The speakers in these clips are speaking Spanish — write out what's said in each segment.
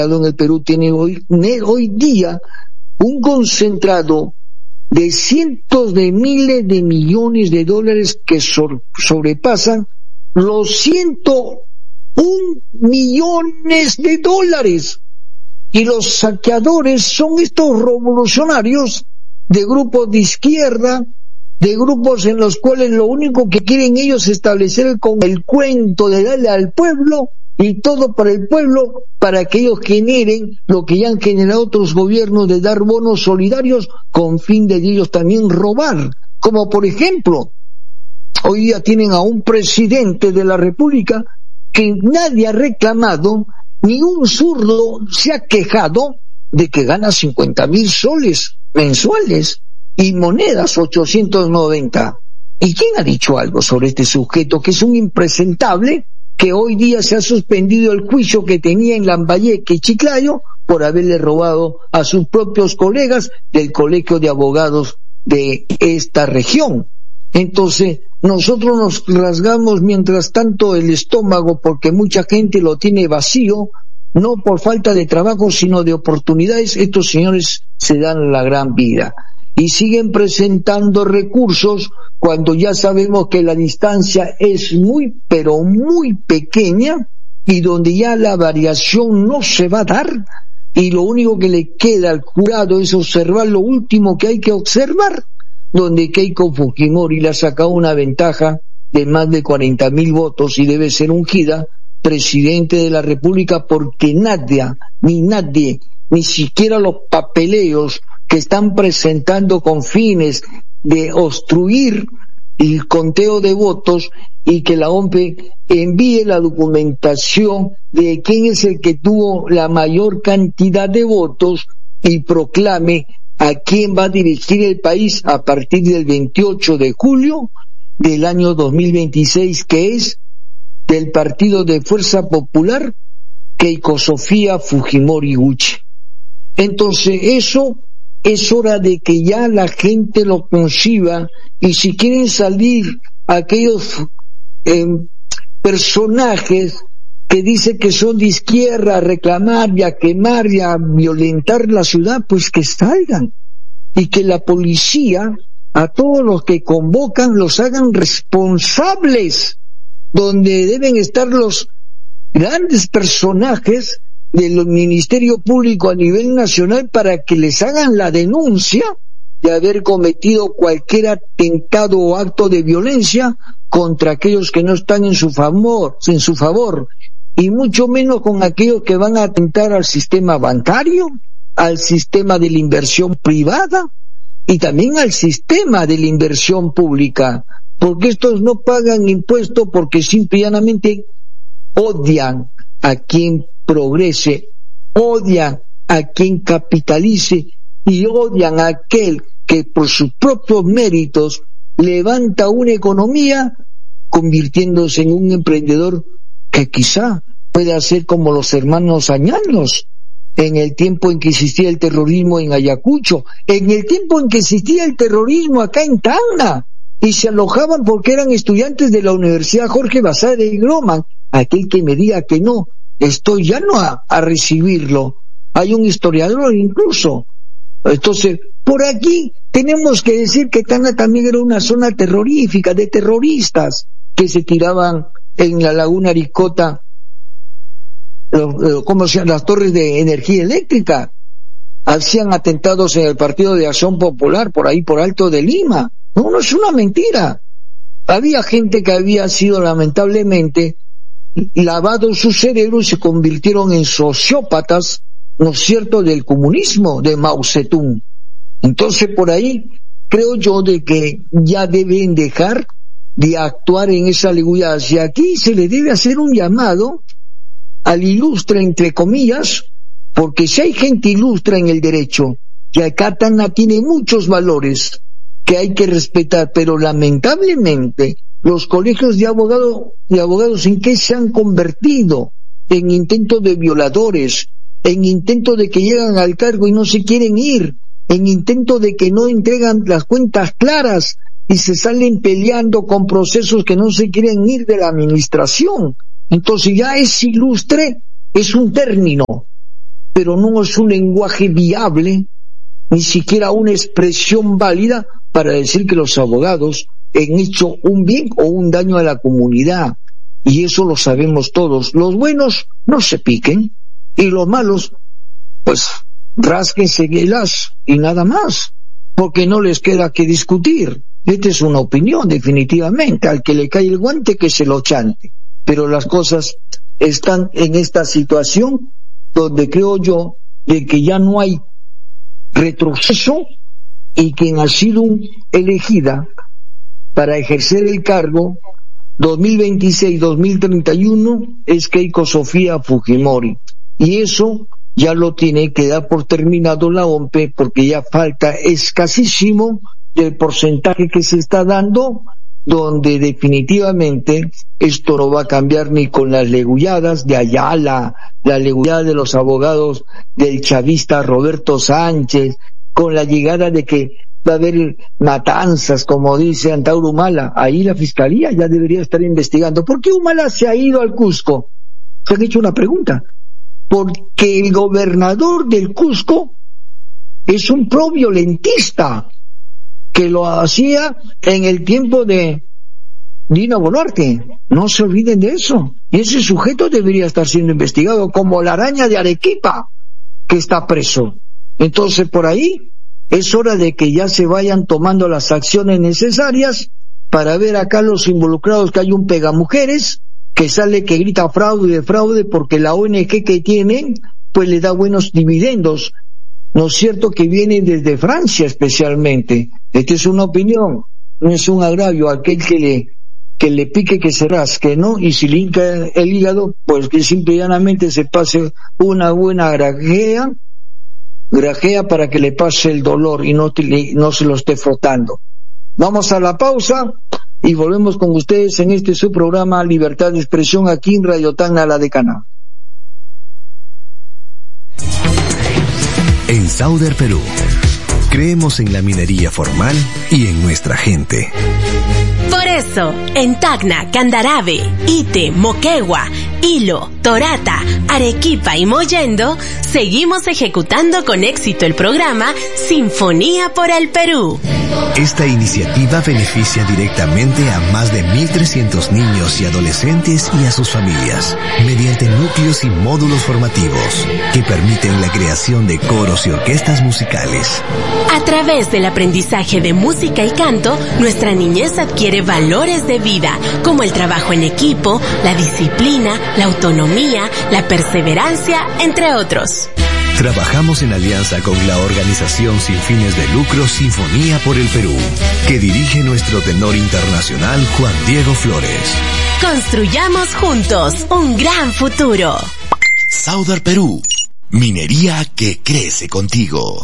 en el Perú tiene hoy día un concentrado de cientos de miles de millones de dólares que sobrepasan los 101 millones de dólares. Y los saqueadores son estos revolucionarios de grupos de izquierda, de grupos en los cuales lo único que quieren ellos es establecer con el cuento de darle al pueblo y todo para el pueblo, para que ellos generen lo que ya han generado otros gobiernos de dar bonos solidarios con fin de ellos también robar. Como por ejemplo, hoy día tienen a un presidente de la República que nadie ha reclamado, ni un zurdo se ha quejado de que gana 50,000 soles mensuales y monedas 890. ¿Y quién ha dicho algo sobre este sujeto que es un impresentable, que hoy día se ha suspendido el juicio que tenía en Lambayeque y Chiclayo por haberle robado a sus propios colegas del Colegio de Abogados de esta región? Entonces, nosotros nos rasgamos mientras tanto el estómago porque mucha gente lo tiene vacío, no por falta de trabajo, sino de oportunidades. Estos señores se dan la gran vida y siguen presentando recursos cuando ya sabemos que la distancia es muy, pero muy pequeña y donde ya la variación no se va a dar, y lo único que le queda al jurado es observar lo último que hay que observar, donde Keiko Fujimori le ha sacado una ventaja de más de 40,000 votos y debe ser ungida presidente de la República, porque nadie, ni siquiera los papeleos que están presentando con fines de obstruir el conteo de votos y que la OMPE envíe la documentación de quién es el que tuvo la mayor cantidad de votos y proclame a quién va a dirigir el país a partir del 28 de julio del año 2026, que es del Partido de Fuerza Popular, Keiko Sofía Fujimori Guche. Entonces eso es hora de que ya la gente lo conciba, y si quieren salir aquellos personajes que dicen que son de izquierda a reclamar y a quemar y a violentar la ciudad, pues que salgan, y que la policía a todos los que convocan los hagan responsables, donde deben estar los grandes personajes del Ministerio Público a nivel nacional para que les hagan la denuncia de haber cometido cualquier atentado o acto de violencia contra aquellos que no están en su favor, y mucho menos con aquellos que van a atentar al sistema bancario, al sistema de la inversión privada y también al sistema de la inversión pública, porque estos no pagan impuestos porque simple y llanamente odian a quien progrese, odian a quien capitalice y odian a aquel que por sus propios méritos levanta una economía convirtiéndose en un emprendedor que quizá pueda ser como los hermanos Añanos en el tiempo en que existía el terrorismo en Ayacucho, en el tiempo en que existía el terrorismo acá en Tacna, y se alojaban porque eran estudiantes de la Universidad Jorge Basadre de Groman. Aquel que me diga que no, estoy llano a recibirlo. Hay un historiador incluso. Entonces, por aquí tenemos que decir que Tacna también era una zona terrorífica, de terroristas que se tiraban en la laguna Aricota, las torres de energía eléctrica, hacían atentados en el Partido de Acción Popular, por ahí por Alto de Lima. No es una mentira. Había gente que había sido lamentablemente lavado su cerebro y se convirtieron en sociópatas, ¿no es cierto?, del comunismo de Mao Zedong. Entonces por ahí creo yo de que ya deben dejar de actuar en esa legulidad. Y aquí se le debe hacer un llamado al ilustre, entre comillas, porque si hay gente ilustre en el derecho, y acá Tacna tiene muchos valores que hay que respetar, pero lamentablemente los colegios de abogados ¿en qué se han convertido? En intentos de violadores, en intentos de que llegan al cargo y no se quieren ir, en intentos de que no entregan las cuentas claras y se salen peleando con procesos que no se quieren ir de la administración. Entonces ya es ilustre, es un término, pero no es un lenguaje viable, ni siquiera una expresión válida para decir que los abogados han hecho un bien o un daño a la comunidad. Y eso lo sabemos todos. Los buenos no se piquen y los malos, pues rásquense y nada más, porque no les queda que discutir. Esta es una opinión, definitivamente. Al que le cae el guante, que se lo chante. Pero las cosas están en esta situación donde creo yo de que ya no hay retroceso, y quien ha sido elegida para ejercer el cargo 2026-2031 es Keiko Sofía Fujimori, y eso ya lo tiene que dar por terminado la OMPE, porque ya falta escasísimo del porcentaje que se está dando, donde definitivamente esto no va a cambiar ni con las legulladas de Ayala, la legullada de los abogados del chavista Roberto Sánchez, con la llegada de que va a haber matanzas, como dice Antauro Humala. Ahí la Fiscalía ya debería estar investigando. ¿Por qué Humala se ha ido al Cusco? Se han hecho una pregunta. Porque el gobernador del Cusco es un pro-violentista, que lo hacía en el tiempo de Dina Boluarte. No se olviden de eso. Y ese sujeto debería estar siendo investigado, como la araña de Arequipa, que está preso. Entonces, por ahí es hora de que ya se vayan tomando las acciones necesarias para ver acá los involucrados, que hay un pegamujeres que sale, que grita fraude, porque la ONG que tienen pues le da buenos dividendos, ¿no es cierto?, que vienen desde Francia especialmente. Esta es una opinión, no es un agravio. Aquel que le pique, que se rasque, ¿no? Y si le hinca el hígado, pues que simple y llanamente se pase una buena grajea para que le pase el dolor y no se lo esté frotando. Vamos a la pausa y volvemos con ustedes en este su programa Libertad de Expresión, aquí en Radio Tacna, La Decana. En Sauder, Perú, creemos en la minería formal y en nuestra gente. Por eso, en Tacna, Candarave, Ite, Moquegua, Hilo, Torata, Arequipa y Mollendo, seguimos ejecutando con éxito el programa Sinfonía por el Perú. Esta iniciativa beneficia directamente a más de 1.300 niños y adolescentes y a sus familias, mediante núcleos y módulos formativos que permiten la creación de coros y orquestas musicales. A través del aprendizaje de música y canto, nuestra niñez adquiere valores de vida, como el trabajo en equipo, la disciplina, la autonomía, la perseverancia, entre otros. Trabajamos en alianza con la organización sin fines de lucro Sinfonía por el Perú, que dirige nuestro tenor internacional Juan Diego Flores. Construyamos juntos un gran futuro. Sauder Perú, minería que crece contigo.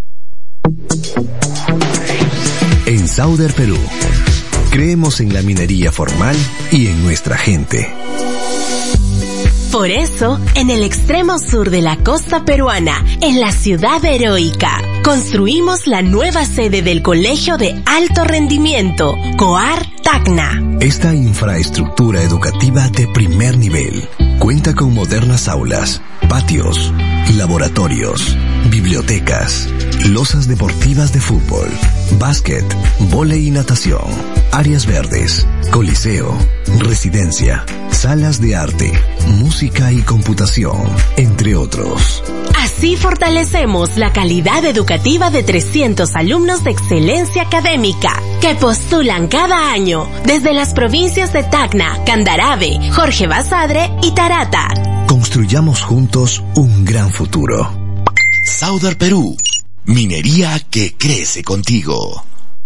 En Sauder, Perú, creemos en la minería formal y en nuestra gente. Por eso, en el extremo sur de la costa peruana, en la ciudad heroica, construimos la nueva sede del Colegio de Alto Rendimiento, COAR Tacna. Esta infraestructura educativa de primer nivel cuenta con modernas aulas, patios, laboratorios, bibliotecas, losas deportivas de fútbol, básquet, vóley y natación, áreas verdes, coliseo, residencia, salas de arte, música y computación, entre otros. Así fortalecemos la calidad educativa de 300 alumnos de excelencia académica que postulan cada año desde las provincias de Tacna, Candarave, Jorge Basadre y Tarata. Construyamos juntos un gran futuro. Sauder Perú, minería que crece contigo.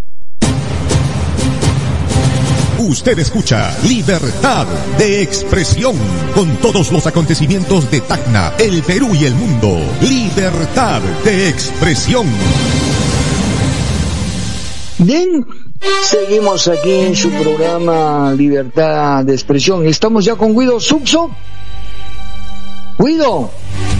Usted escucha Libertad de Expresión, con todos los acontecimientos de Tacna, el Perú y el mundo. Libertad de Expresión. Bien, seguimos aquí en su programa Libertad de Expresión. Estamos ya con Guido Suxo. Guido,